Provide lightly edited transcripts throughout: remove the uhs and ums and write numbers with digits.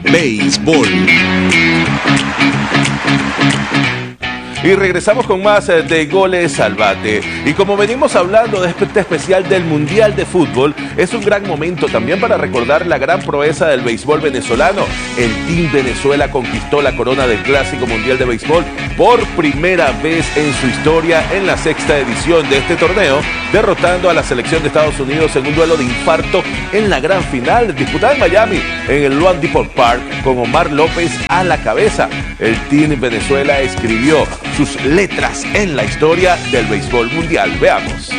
béisbol. Y regresamos con más de Goles al Bate. Y como venimos hablando de este especial del Mundial de Fútbol, es un gran momento también para recordar la gran proeza del béisbol venezolano. El Team Venezuela conquistó la corona del Clásico Mundial de Béisbol por primera vez en su historia en la sexta edición de este torneo, derrotando a la selección de Estados Unidos en un duelo de infarto en la gran final disputada en Miami, en el loanDepot Park, con Omar López a la cabeza. El Team Venezuela escribió sus letras en la historia del béisbol mundial. Veamos.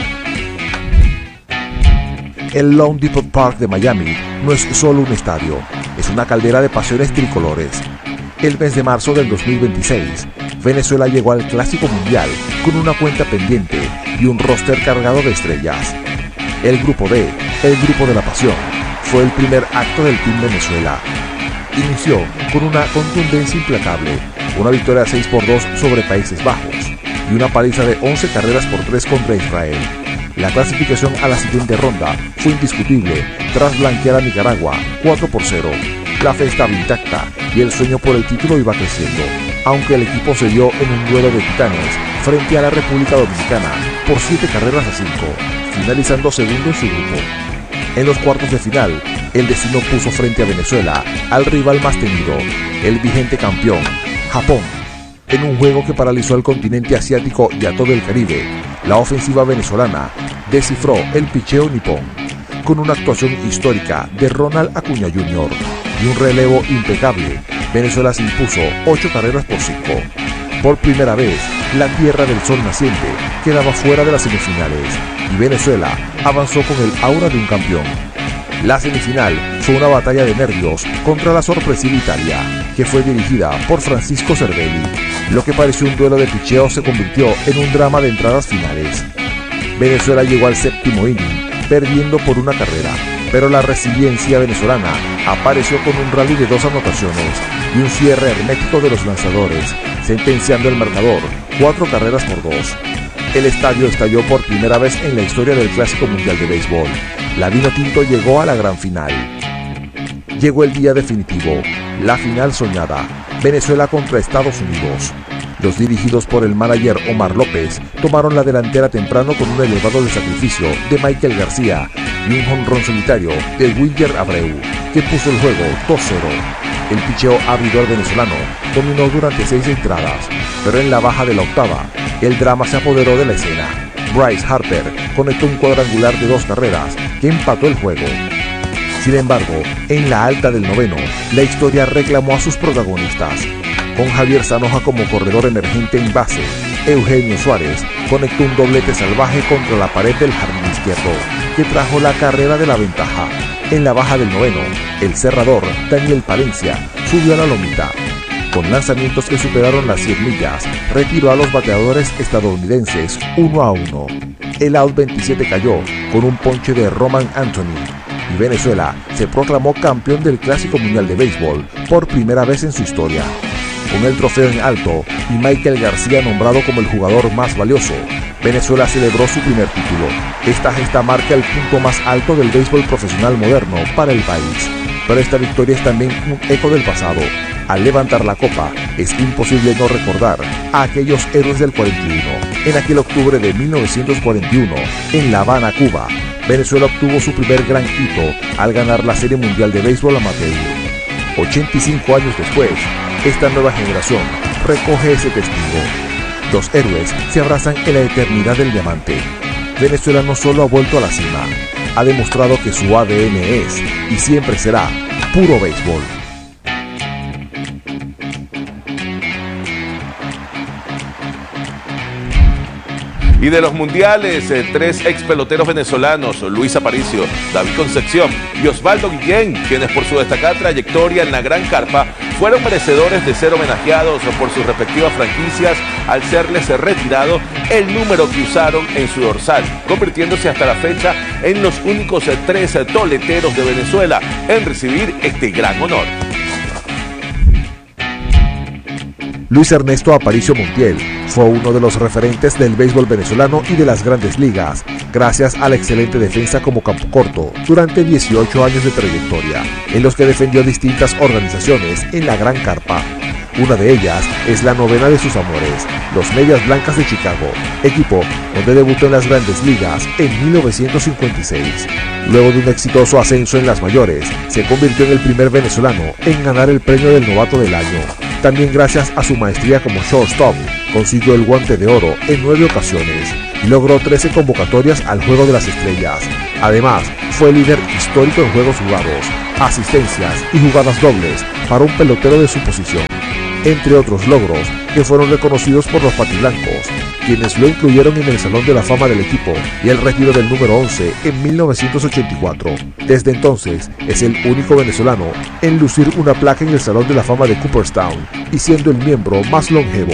El loanDepot Park de Miami no es solo un estadio, es una caldera de pasiones tricolores. El mes de marzo del 2026, Venezuela llegó al Clásico Mundial con una cuenta pendiente y un roster cargado de estrellas. El Grupo D, el Grupo de la Pasión, fue el primer acto del Team Venezuela. Inició con una contundencia implacable, una victoria 6-2 sobre Países Bajos y una paliza de 11 carreras por 3 contra Israel. La clasificación a la siguiente ronda fue indiscutible tras blanquear a Nicaragua 4-0. La fe estaba intacta y el sueño por el título iba creciendo, aunque el equipo se dio en un duelo de titanes frente a la República Dominicana por 7 carreras a 5, finalizando segundo en su grupo. En los cuartos de final, el destino puso frente a Venezuela al rival más temido, el vigente campeón, Japón. En un juego que paralizó al continente asiático y a todo el Caribe, la ofensiva venezolana descifró el picheo nipón. Con una actuación histórica de Ronald Acuña Jr. y un relevo impecable, Venezuela se impuso 8 carreras por 5. Por primera vez, la Tierra del Sol naciente quedaba fuera de las semifinales y Venezuela avanzó con el aura de un campeón. La semifinal fue una batalla de nervios contra la sorpresiva Italia, que fue dirigida por Francisco Cervelli. Lo que pareció un duelo de picheo se convirtió en un drama de entradas finales. Venezuela llegó al séptimo inning, perdiendo por una carrera, pero la resiliencia venezolana apareció con un rally de 2 anotaciones y un cierre hermético de los lanzadores, sentenciando el marcador 4 carreras por 2. El estadio estalló por primera vez en la historia del Clásico Mundial de Béisbol. La Vinotinto llegó a la gran final. Llegó el día definitivo, la final soñada, Venezuela contra Estados Unidos. Los dirigidos por el manager Omar López tomaron la delantera temprano con un elevado de sacrificio de Michael García y un jonrón solitario de Wilyer Abreu, que puso el juego 2-0. El picheo abridor venezolano dominó durante 6 entradas, pero en la baja de la octava, el drama se apoderó de la escena. Bryce Harper conectó un cuadrangular de 2 carreras que empató el juego. Sin embargo, en la alta del noveno, la historia reclamó a sus protagonistas. Con Javier Zanoja como corredor emergente en base, Eugenio Suárez conectó un doblete salvaje contra la pared del jardín izquierdo, que trajo la carrera de la ventaja. En la baja del noveno, el cerrador Daniel Palencia subió a la lomita. Con lanzamientos que superaron las 100 millas, retiró a los bateadores estadounidenses 1-1. El out 27 cayó con un ponche de Roman Anthony, y Venezuela se proclamó campeón del Clásico Mundial de Béisbol por primera vez en su historia. Con el trofeo en alto y Michael García nombrado como el jugador más valioso, Venezuela celebró su primer título. Esta gesta marca el punto más alto del béisbol profesional moderno para el país. Pero esta victoria es también un eco del pasado. Al levantar la copa, es imposible no recordar a aquellos héroes del 41. En aquel octubre de 1941, en La Habana, Cuba, Venezuela obtuvo su primer gran hito al ganar la Serie Mundial de Béisbol Amateur. 85 años después, esta nueva generación recoge ese testigo. Los héroes se abrazan en la eternidad del diamante. Venezuela no solo ha vuelto a la cima, ha demostrado que su ADN es y siempre será puro béisbol. Y de los mundiales, 3 ex peloteros venezolanos, Luis Aparicio, David Concepción y Osvaldo Guillén, quienes por su destacada trayectoria en la Gran Carpa fueron merecedores de ser homenajeados por sus respectivas franquicias al serles retirado el número que usaron en su dorsal, convirtiéndose hasta la fecha en los únicos 3 toleteros de Venezuela en recibir este gran honor. Luis Ernesto Aparicio Montiel fue uno de los referentes del béisbol venezolano y de las grandes ligas, gracias a la excelente defensa como campo corto durante 18 años de trayectoria, en los que defendió distintas organizaciones en la Gran Carpa. Una de ellas es la novena de sus amores, los Medias Blancas de Chicago, equipo donde debutó en las grandes ligas en 1956. Luego de un exitoso ascenso en las mayores, se convirtió en el primer venezolano en ganar el premio del novato del año. También gracias a su maestría como shortstop, consiguió el Guante de Oro en 9 ocasiones y logró 13 convocatorias al Juego de las Estrellas. Además, fue líder histórico en juegos jugados, asistencias y jugadas dobles para un pelotero de su posición, entre otros logros que fueron reconocidos por los patiblancos, quienes lo incluyeron en el Salón de la Fama del equipo y el retiro del número 11 en 1984. Desde entonces, es el único venezolano en lucir una placa en el Salón de la Fama de Cooperstown y siendo el miembro más longevo.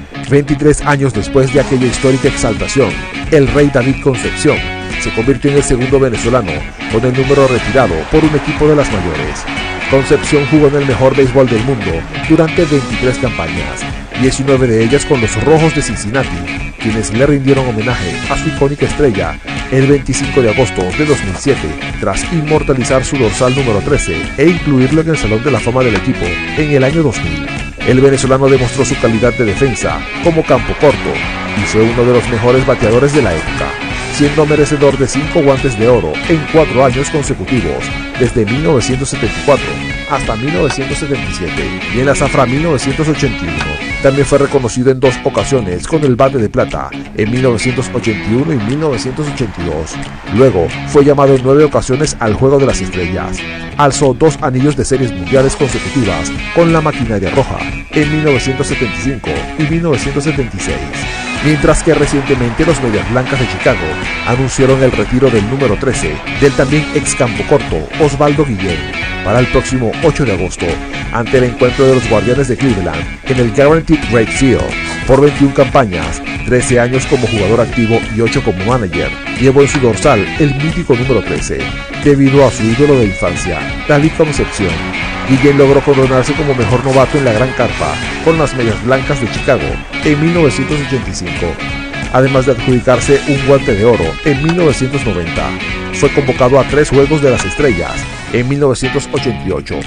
23 años después de aquella histórica exaltación, el Rey David Concepción se convirtió en el segundo venezolano con el número retirado por un equipo de las mayores. Concepción jugó en el mejor béisbol del mundo durante 23 campañas, 19 de ellas con los Rojos de Cincinnati, quienes le rindieron homenaje a su icónica estrella el 25 de agosto de 2007, tras inmortalizar su dorsal número 13 e incluirlo en el Salón de la Fama del equipo en el año 2000. El venezolano demostró su calidad de defensa como campo corto y fue uno de los mejores bateadores de la época, siendo merecedor de 5 guantes de oro en 4 años consecutivos, desde 1974 hasta 1977 y en la zafra 1981. También fue reconocido en 2 ocasiones con el bate de plata, en 1981 y 1982. Luego fue llamado en 9 ocasiones al Juego de las Estrellas. Alzó 2 anillos de series mundiales consecutivas con la maquinaria roja, en 1975 y 1976. Mientras que recientemente los Medias Blancas de Chicago anunciaron el retiro del número 13 del también ex campo corto Osvaldo Guillén para el próximo 8 de agosto ante el encuentro de los Guardianes de Cleveland en el Guaranteed Rate Field. Por 21 campañas, 13 años como jugador activo y 8 como manager, llevó en su dorsal el mítico número 13 debido a su ídolo de infancia, David Concepción. Guillén logró coronarse como mejor novato en la Gran Carpa con las Medias Blancas de Chicago en 1985, además de adjudicarse un Guante de Oro en 1990. Fue convocado a 3 Juegos de las Estrellas en 1988,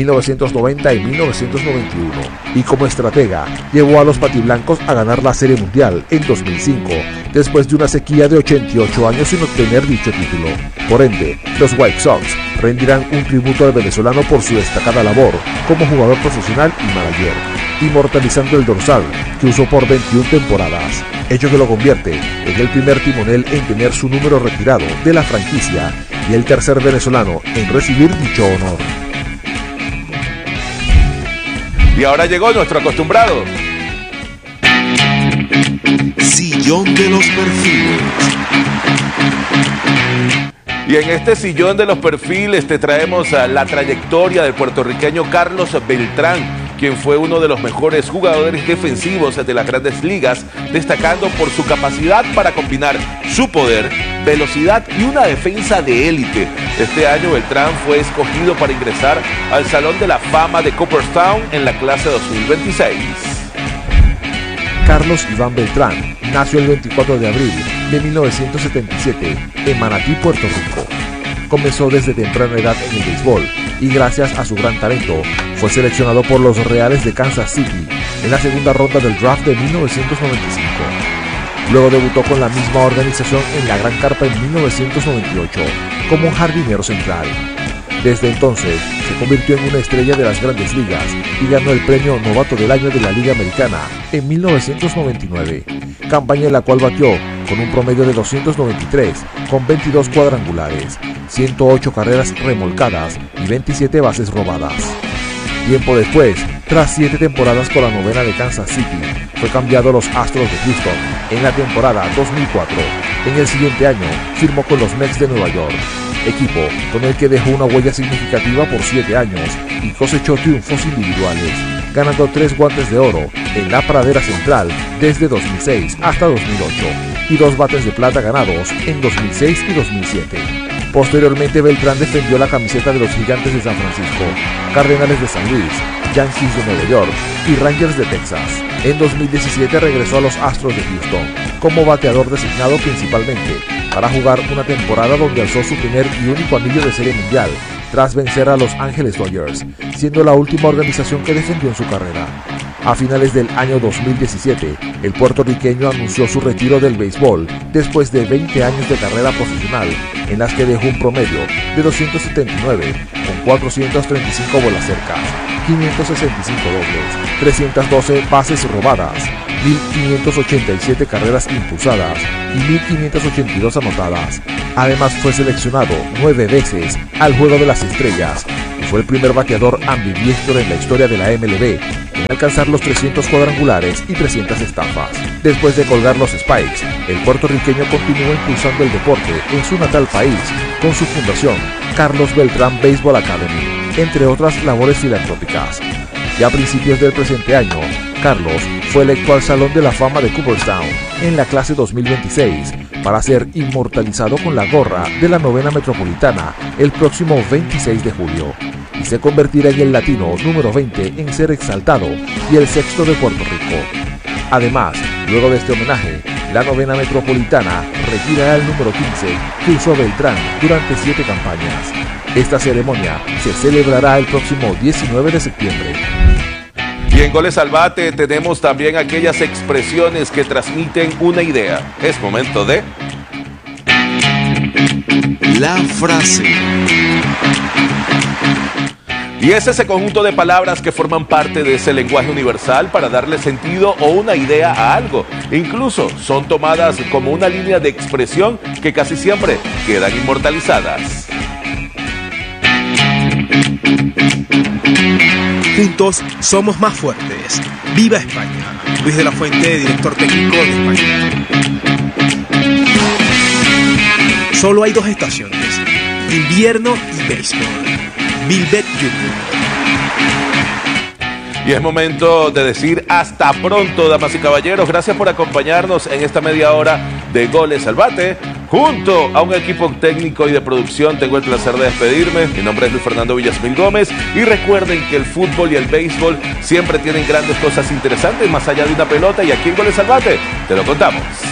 1990 y 1991, y como estratega llevó a los patiblancos a ganar la Serie Mundial en 2005, después de una sequía de 88 años sin obtener dicho título. Por ende, los White Sox rendirán un tributo al venezolano por su destacada labor como jugador profesional y manager, inmortalizando el dorsal que usó por 21 temporadas, hecho que lo convierte en el primer timonel en tener su número retirado de la franquicia y el tercer venezolano en recibir dicho honor. Y ahora llegó nuestro acostumbrado Sillón de los Perfiles. Y en este sillón de los perfiles te traemos a la trayectoria del puertorriqueño Carlos Beltrán, quien fue uno de los mejores jugadores defensivos de las grandes ligas, destacando por su capacidad para combinar su poder, velocidad y una defensa de élite. Este año Beltrán fue escogido para ingresar al Salón de la Fama de Cooperstown en la clase 2026. Carlos Iván Beltrán nació el 24 de abril de 1977 en Manatí, Puerto Rico. Comenzó desde temprana edad en el béisbol y gracias a su gran talento fue seleccionado por los Reales de Kansas City en la segunda ronda del draft de 1995. Luego debutó con la misma organización en la Gran Carpa en 1998 como un jardinero central. Desde entonces se convirtió en una estrella de las grandes ligas y ganó el premio Novato del Año de la Liga Americana en 1999, campaña en la cual batió con un promedio de 293, con 22 cuadrangulares, 108 carreras remolcadas y 27 bases robadas. Tiempo después, tras 7 temporadas con la novena de Kansas City, fue cambiado a los Astros de Houston en la temporada 2004. En el siguiente año, firmó con los Mets de Nueva York, equipo con el que dejó una huella significativa por 7 años y cosechó triunfos individuales, ganando 3 guantes de oro en la pradera central desde 2006 hasta 2008 y 2 bates de plata ganados en 2006 y 2007. Posteriormente, Beltrán defendió la camiseta de los Gigantes de San Francisco, Cardenales de San Luis, Yankees de Nueva York y Rangers de Texas. En 2017 regresó a los Astros de Houston como bateador designado principalmente para jugar una temporada donde alzó su primer y único anillo de Serie Mundial tras vencer a Los Ángeles Dodgers, siendo la última organización que defendió en su carrera. A finales del año 2017, el puertorriqueño anunció su retiro del béisbol después de 20 años de carrera profesional, en las que dejó un promedio de 279 con 435 bolas cercas, 565 dobles, 312 bases robadas, 1.587 carreras impulsadas y 1.582 anotadas. Además fue seleccionado 9 veces al Juego de las Estrellas y fue el primer bateador ambidiestro en la historia de la MLB en alcanzar los 300 cuadrangulares y 300 estafas. Después de colgar los Spikes, el puertorriqueño continuó impulsando el deporte en su natal país con su fundación Carlos Beltrán Baseball Academy, entre otras labores filantrópicas. Ya a principios del presente año, Carlos fue electo al Salón de la Fama de Cooperstown en la clase 2026 para ser inmortalizado con la gorra de la 9ª Metropolitana el próximo 26 de julio y se convertirá en el latino número 20 en ser exaltado y el 6º de Puerto Rico. Además, luego de este homenaje, la 9ª Metropolitana retirará el número 15 que usó Beltrán durante 7 campañas. Esta ceremonia se celebrará el próximo 19 de septiembre. Y en Goles al Bate tenemos también aquellas expresiones que transmiten una idea. Es momento de... La frase. Y es ese conjunto de palabras que forman parte de ese lenguaje universal para darle sentido o una idea a algo. Incluso son tomadas como una línea de expresión que casi siempre quedan inmortalizadas. Juntos somos más fuertes. ¡Viva España! Luis de la Fuente, director técnico de España. Solo hay 2 estaciones, invierno y béisbol. Bilbet Jr. Y es momento de decir hasta pronto, damas y caballeros. Gracias por acompañarnos en esta media hora de Goles al Bate. Junto a un equipo técnico y de producción tengo el placer de despedirme. Mi nombre es Luis Fernando Villasmil Gómez y recuerden que el fútbol y el béisbol siempre tienen grandes cosas interesantes más allá de una pelota, y aquí en Goles al Bate te lo contamos.